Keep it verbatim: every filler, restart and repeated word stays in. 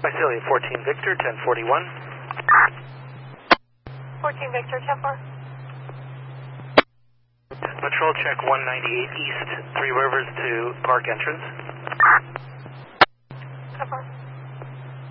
Visalia, fourteen Victor, ten forty-one. fourteen Victor, ten four. Patrol check one ninety-eight East, Three Rivers to Park entrance. ten four.